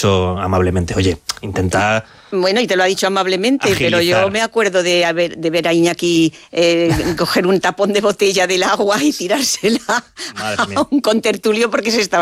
dicho amablemente, oye, intenta... Bueno, y te lo ha dicho amablemente, agilizar. pero yo me acuerdo de ver a Iñaki coger un tapón de botella del agua y tirársela a un contertulio porque se estaba